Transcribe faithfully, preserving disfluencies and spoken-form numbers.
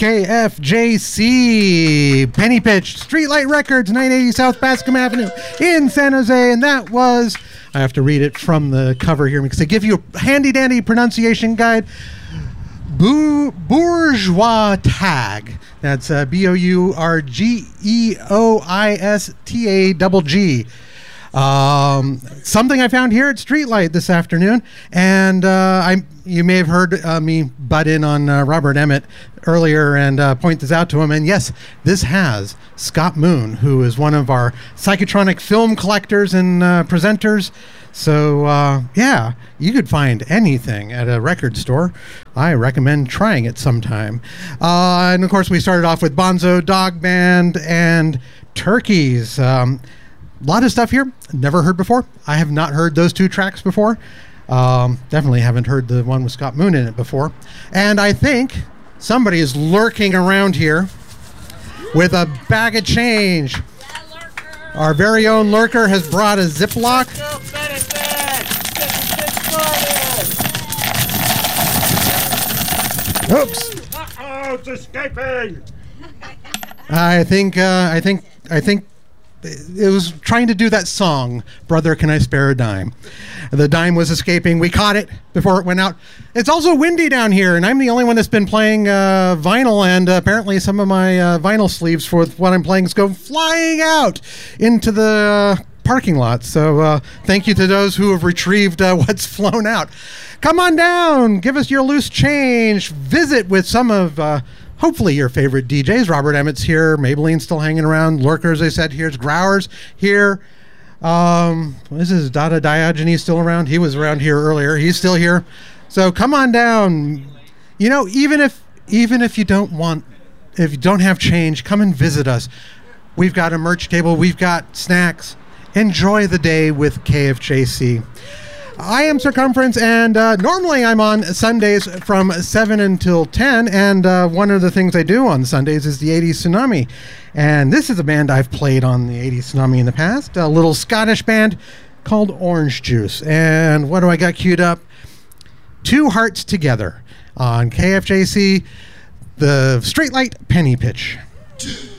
K F J C, Penny Pitch, Streetlight Records, nine eighty South Bascom Avenue in San Jose. And that was, I have to read it from the cover here because they give you a handy-dandy pronunciation guide, Bou- Bourgeois Tag. That's uh, B O U R G E O I S T A G G. Um, something I found here at Streetlight this afternoon, and uh, I you may have heard uh, me butt in on uh, Robert Emmett earlier and uh, point this out to him. And yes, this has Scott Moon, who is one of our psychotronic film collectors and uh, presenters. So uh, yeah, you could find anything at a record store. I recommend trying it sometime. Uh, and of course, we started off with Bonzo Dog Band and Turkeys. Um, A lot of stuff here, never heard before. I have not heard those two tracks before. Um, definitely haven't heard the one with Scott Moon in it before. And I think somebody is lurking around here with a bag of change. Our very own lurker has brought a Ziploc. Oops. Uh-oh, it's escaping. I think, uh, I think, I think it was trying to do that song, Brother, Can I Spare a Dime? The dime was escaping. We caught it before it went out. It's also windy down here, and I'm the only one that's been playing uh, vinyl, and uh, apparently some of my uh, vinyl sleeves for what I'm playing go flying out into the uh, parking lot. So uh, thank you to those who have retrieved uh, what's flown out. Come on down. Give us your loose change. Visit with some of... Uh, hopefully your favorite D Js. Robert Emmett's here. Maybelline's still hanging around. Lurker, as I said, here's Growers here. Um, this is Dada Diogenes still around. He was around here earlier. He's still here. So come on down. You know, even if even if you don't want, if you don't have change, come and visit us. We've got a merch table. We've got snacks. Enjoy the day with K F J C. I am Circumference, and uh, normally I'm on Sundays from seven until ten, and uh, one of the things I do on Sundays is the eighties Tsunami. And this is a band I've played on the eighties Tsunami in the past, a little Scottish band called Orange Juice. And what do I got queued up? Two Hearts Together on K F J C, the Streetlight Penny Pitch.